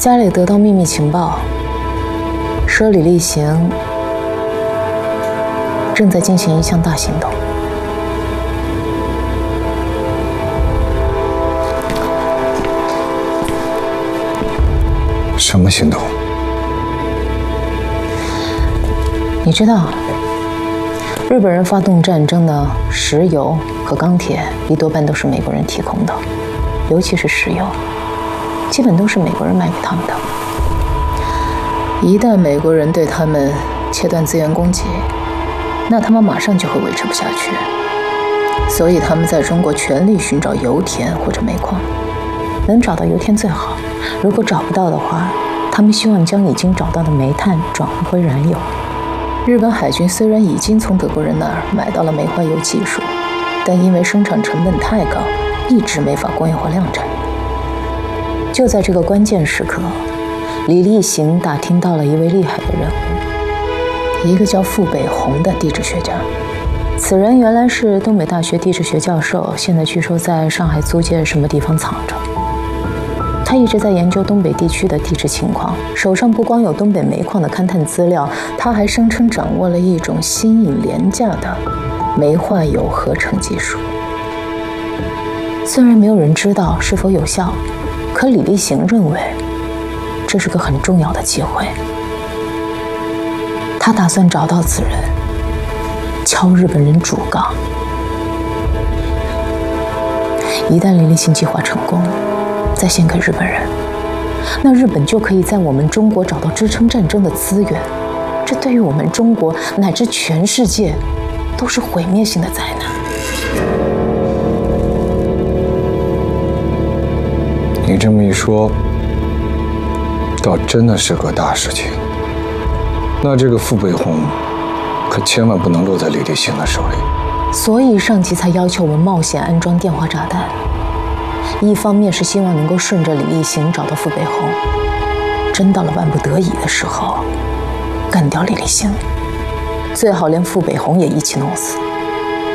家里得到秘密情报，说李立行正在进行一项大行动。 什么行动？ 你知道，日本人发动战争的石油和钢铁一多半都是美国人提供的，尤其是石油，基本都是美国人卖给他们的。一旦美国人对他们切断资源供给，那他们马上就会维持不下去。所以他们在中国全力寻找油田或者煤矿，能找到油田最好。如果找不到的话，他们希望将已经找到的煤炭转化回燃油。日本海军虽然已经从德国人那儿买到了煤化油技术，但因为生产成本太高，一直没法工业化量产。就在这个关键时刻，李立行打听到了一位厉害的人物，一个叫傅北鸿的地质学家。此人原来是东北大学地质学教授，现在据说在上海租界什么地方藏着。他一直在研究东北地区的地质情况，手上不光有东北煤矿的勘探资料，他还声称掌握了一种新颖廉价的煤化油合成技术。虽然没有人知道是否有效，可李立行认为这是个很重要的机会。他打算找到此人，敲日本人主杠。一旦李立行计划成功，再献给日本人，那日本就可以在我们中国找到支撑战争的资源，这对于我们中国乃至全世界都是毁灭性的灾难。 你这么一说，倒真的是个大事情。那这个傅北鸿可千万不能落在李立行的手里。 所以上级才要求我们冒险安装电话炸弹。一方面是希望能够顺着李立行找到傅北鸿，真到了万不得已的时候，干掉李立行，最好连傅北鸿也一起弄死。